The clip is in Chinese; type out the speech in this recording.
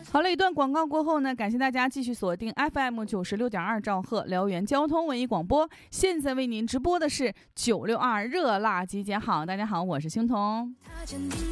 好了，一段广告过后呢，感谢大家继续锁定 FM 96.2兆赫辽源交通文艺广播。现在为您直播的是962热辣集结号。大家好，我是星彤。